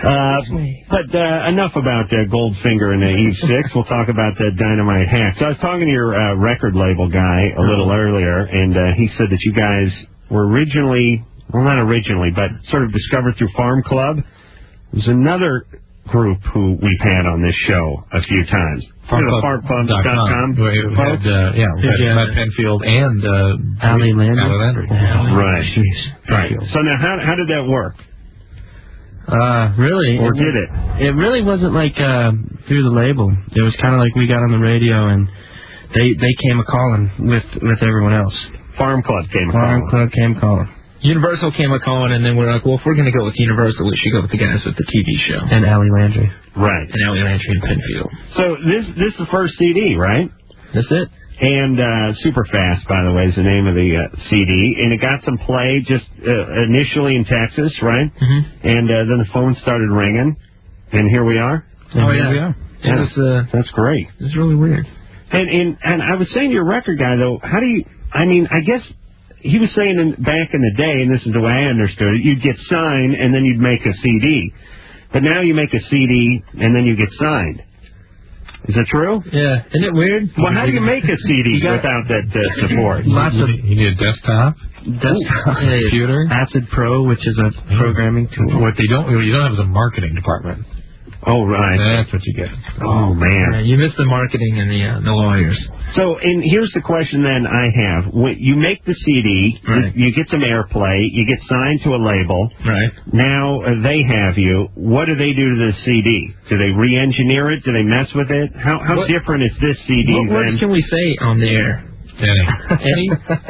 But enough about Goldfinger and Eve 6. We'll talk about the Dynamite Hack. So I was talking to your record label guy a little earlier, and he said that you guys were originally, well, not originally, but sort of discovered through Farm Club. There's another group who we've had on this show a few times. FarmClub.com. We had Matt Penfield and Allie Landry. Right. So now, how did that work? Really? Or did it? It really wasn't like through the label. It was kind of like we got on the radio and they came a-calling with everyone else. Farm Club came calling. Universal came a-calling, and then we're like, well, if we're going to go with Universal, we should go with the guys with the TV show. And Allie Landry. Right. And Allie Landry and Penfield. So this is the first CD, right? That's it. And Super Fast, by the way, is the name of the CD. And it got some play just initially in Texas, right? Mm-hmm. And then the phone started ringing. And here we are. Here we are. That's great. It was really weird. And I was saying to your record guy, though, how do you... I mean, I guess... He was saying back in the day, and this is the way I understood it, you'd get signed and then you'd make a CD. But now you make a CD and then you get signed. Is that true? Yeah. Isn't it weird? Well, how do you make a CD without that support? You need a desktop. Computer. Acid Pro, which is a programming tool. What you don't have is a marketing department. Oh, right. That's what you get. Oh, man. You miss the marketing and the lawyers. So, and here's the question then I have. When you make the CD, right. you get some airplay, you get signed to a label. Right. Now they have you. What do they do to the CD? Do they re-engineer it? Do they mess with it? How different is this CD What words can we say on the air? Any?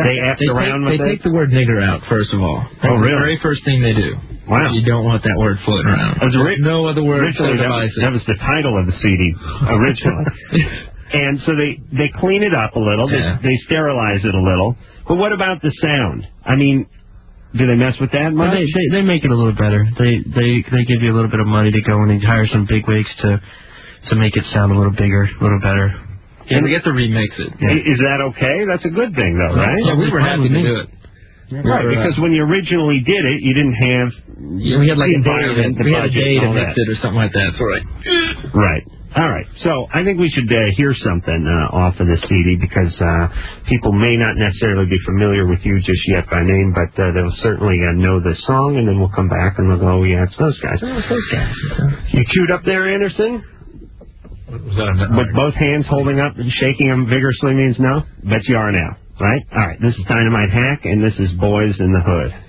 They take the word nigger out, first of all. That's really? The very first thing they do. Wow. You don't want that word floating around. There's no other word. That was the title of the CD originally. And so they clean it up a little. Yeah. They sterilize it a little. But what about the sound? I mean, do they mess with that much? They make it a little better. They give you a little bit of money to go in and hire some bigwigs to make it sound a little bigger, a little better. Yeah, we get to remix it. Yeah. Is that okay? That's a good thing, though, right? Yeah, we were happy to do it. Right, because when you originally did it, you didn't have we had like a day to mix it or something like that. So right. All right. So I think we should hear something off of this CD because people may not necessarily be familiar with you just yet by name, but they'll certainly know the song, and then we'll come back and they'll go, oh, yeah, it's those guys. You queued up there, Anderson? With both hands holding up and shaking them vigorously means no? Bet you are now, right? All right. This is Dynamite Hack, and this is Boys in the Hood.